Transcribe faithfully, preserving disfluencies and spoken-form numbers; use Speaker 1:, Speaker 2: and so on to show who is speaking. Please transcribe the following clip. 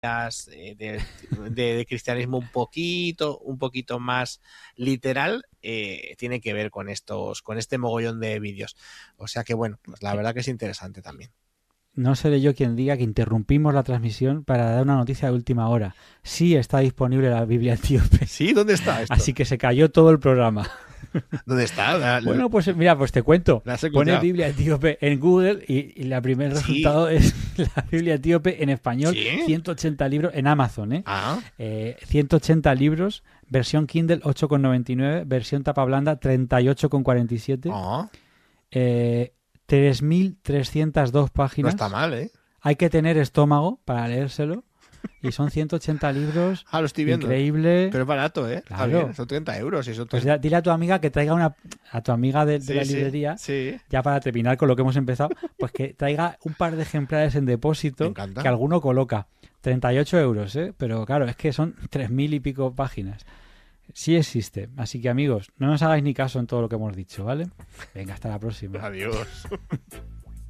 Speaker 1: eh, de, de, de cristianismo un poquito, un poquito más literal, eh, tiene que ver con estos, con este mogollón de vídeos. O sea que bueno, pues la verdad que es interesante también.
Speaker 2: No seré yo quien diga que interrumpimos la transmisión para dar una noticia de última hora. Sí está disponible la Biblia etíope.
Speaker 1: ¿Sí? ¿Dónde está esto?
Speaker 2: Así que se cayó todo el programa.
Speaker 1: ¿Dónde está? La,
Speaker 2: bueno, pues mira, pues te cuento. Pone Biblia etíope en Google y, y el primer resultado ¿Sí? es la Biblia etíope en español. ¿Sí? ciento ochenta libros en Amazon, ¿eh?
Speaker 1: Ah.
Speaker 2: eh ciento ochenta libros, versión Kindle ocho con noventa y nueve, versión tapa blanda treinta y ocho con cuarenta y siete.
Speaker 1: Ah.
Speaker 2: Eh, tres mil trescientas dos páginas.
Speaker 1: No está mal, ¿eh?
Speaker 2: Hay que tener estómago para leérselo. Y son ciento ochenta libros.
Speaker 1: Ah, lo estoy viendo.
Speaker 2: Increíble.
Speaker 1: Pero es barato, ¿eh?
Speaker 2: Claro.
Speaker 1: Está bien, son treinta euros. Y son
Speaker 2: pues ya, dile a tu amiga que traiga una. A tu amiga de, de
Speaker 1: sí,
Speaker 2: la
Speaker 1: sí,
Speaker 2: librería.
Speaker 1: Sí.
Speaker 2: Ya para terminar con lo que hemos empezado. Pues que traiga un par de ejemplares en depósito. Que alguno coloca. treinta y ocho euros, ¿eh? Pero claro, es que son tres mil y pico páginas. Sí existe. Así que amigos, no nos hagáis ni caso en todo lo que hemos dicho, ¿vale? Venga, hasta la próxima.
Speaker 1: Adiós.